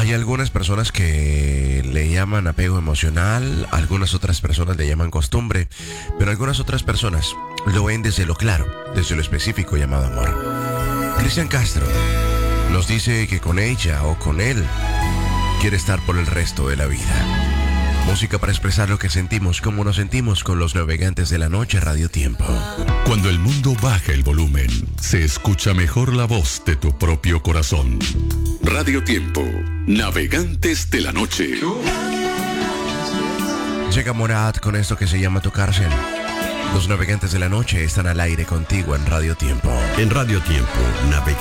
Hay algunas personas que le llaman apego emocional, algunas otras personas le llaman costumbre, pero algunas otras personas lo ven desde lo claro, desde lo específico llamado amor. Cristian Castro nos dice que con ella o con él quiere estar por el resto de la vida. Música para expresar lo que sentimos, como nos sentimos con los navegantes de la noche, Radio Tiempo. Cuando el mundo baja el volumen, se escucha mejor la voz de tu propio corazón. Radio Tiempo, navegantes de la noche. Llega Morad con esto que se llama Tu Cárcel. Los navegantes de la noche están al aire contigo en Radio Tiempo. En Radio Tiempo, navegantes.